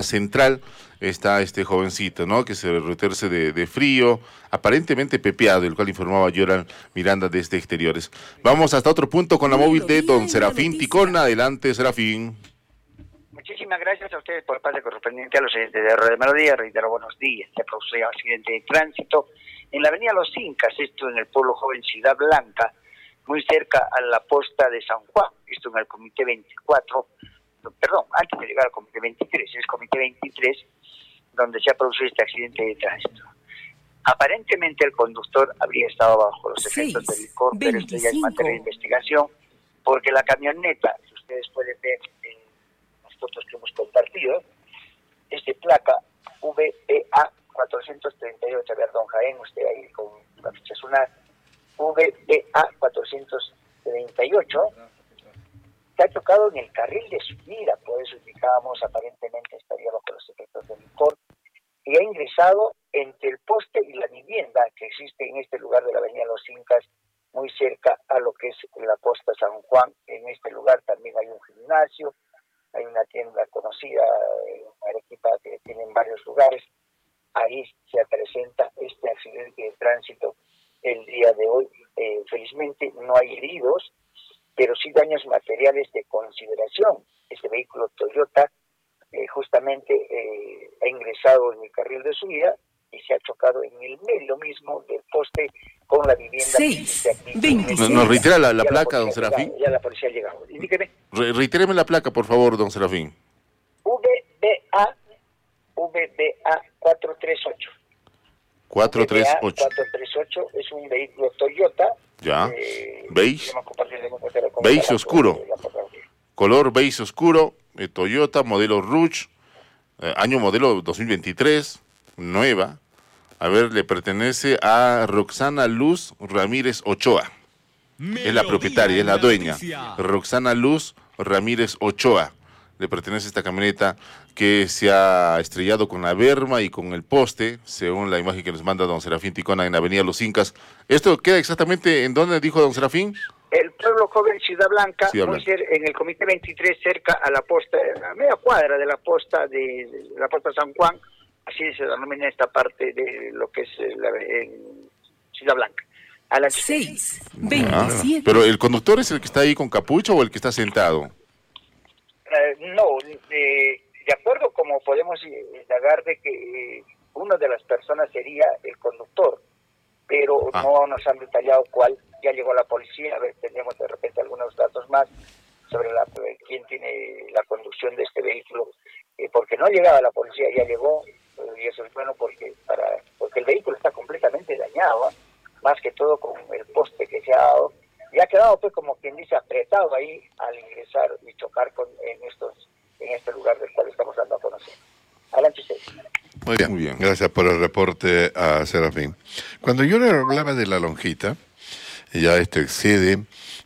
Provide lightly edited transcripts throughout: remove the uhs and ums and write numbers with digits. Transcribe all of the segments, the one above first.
central está este jovencito, ¿no? Que se reterce de frío, aparentemente pepeado, el cual informaba Yoran Miranda desde exteriores. Vamos hasta otro punto con la móvil de don Serafín Ticón. Adelante, Serafín. Muchísimas gracias a ustedes por parte correspondiente a los oyentes de Radio Melodía. Reitero, buenos días. Se produjo un accidente de tránsito en la avenida Los Incas, esto en el pueblo joven Ciudad Blanca, muy cerca a la posta de San Juan, esto en el comité 24, perdón, antes de llegar al comité 23, es comité 23, donde se ha producido este accidente de tránsito. Aparentemente el conductor habría estado bajo los efectos del licor, pero esto ya es materia de investigación, porque la camioneta, si ustedes pueden ver en las fotos que hemos compartido, es de placa VBA 438, perdón, Jaén, usted ahí con la ficha sonar, VBA 438, se ha chocado en el carril de subida, por eso indicábamos aparentemente estaría bajo los efectos del licor, y ha ingresado entre el poste y la vivienda que existe en este lugar de la avenida Los Incas, muy cerca a lo que es la posta San Juan. En este lugar también hay un gimnasio, hay una tienda conocida en Arequipa que tiene en varios lugares. Ahí se presenta este accidente de tránsito el día de hoy. Felizmente no hay heridos, pero sí daños materiales de consideración. Este vehículo Toyota justamente ha ingresado en el carril de subida y se ha chocado en el medio mismo del poste con la vivienda. ¿Nos reitera la placa, don Serafín? Ya la policía ha llegado. Indíqueme. Reitéreme la placa, por favor, don Serafín. VBA 438. 438. 438 es un vehículo Toyota. Ya. Beige. Beige oscuro. Color beige oscuro. Toyota, modelo Rouge. Año modelo 2023. Nueva. A ver, le pertenece a Roxana Luz Ramírez Ochoa. Es la propietaria, es la dueña. Roxana Luz Ramírez Ochoa. Le pertenece esta camioneta que se ha estrellado con la berma y con el poste, según la imagen que nos manda don Serafín Ticona en Avenida Los Incas. ¿Esto queda exactamente en dónde, dijo don Serafín? El pueblo joven Ciudad Blanca, muy en el comité 23, cerca a la posta, a media cuadra de la posta San Juan, así se denomina esta parte de lo que es Ciudad Blanca. A las 6:27. Pero el conductor es el que está ahí con capucha o el que está sentado. No, de acuerdo como podemos indagar de que una de las personas sería el conductor, pero no nos han detallado cuál. Ya llegó la policía, a ver, tenemos de repente algunos datos más sobre quién tiene la conducción de este vehículo, porque no llegaba la policía, ya llegó, y eso es bueno porque el vehículo está completamente dañado, más que todo con el poste que se ha dado, y ha quedado pues como quien dice apretado ahí al ingresar y chocar en este lugar del cual estamos dando a conocer. Adelante usted. Muy bien, gracias por el reporte a Serafín. Cuando yo le hablaba de la lonjita, ya esto excede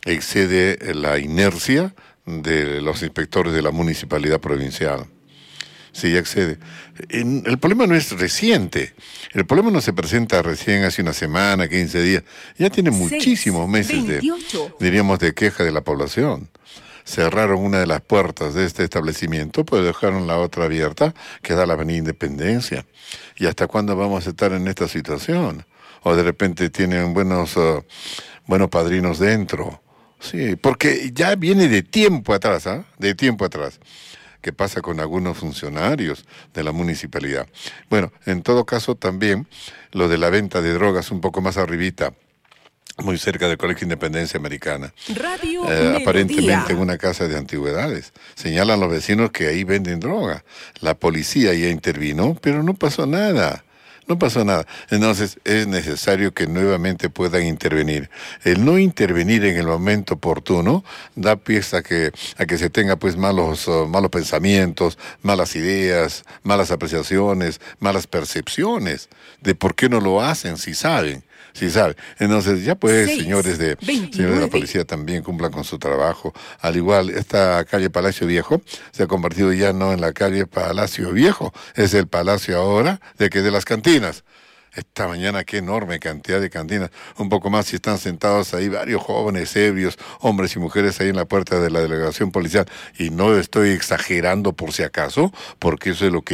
la inercia de los inspectores de la municipalidad provincial. Sí, ya excede. El problema no es reciente. El problema no se presenta recién hace una semana, 15 días. Ya tiene muchísimos meses de queja de la población. Cerraron una de las puertas de este establecimiento, pues dejaron la otra abierta, que da la Avenida Independencia. ¿Y hasta cuándo vamos a estar en esta situación? O de repente tienen buenos padrinos dentro. Sí, porque ya viene de tiempo atrás, de tiempo atrás. ¿Qué pasa con algunos funcionarios de la municipalidad? Bueno, en todo caso también lo de la venta de drogas un poco más arribita, muy cerca del Colegio Independencia Americana. Aparentemente en una casa de antigüedades. Señalan los vecinos que ahí venden droga. La policía ya intervino, pero no pasó nada. No pasó nada. Entonces es necesario que nuevamente puedan intervenir. El no intervenir en el momento oportuno da pie a que se tenga pues malos pensamientos, malas ideas, malas apreciaciones, malas percepciones de por qué no lo hacen si saben. Sí sabe. Entonces, ya pues, señores de la policía también cumplan con su trabajo. Al igual, esta calle Palacio Viejo se ha convertido ya no en la calle Palacio Viejo, es el Palacio ahora de las cantinas. Esta mañana qué enorme cantidad de cantinas, un poco más si están sentados ahí varios jóvenes, ebrios, hombres y mujeres ahí en la puerta de la delegación policial, y no estoy exagerando por si acaso, porque eso es lo que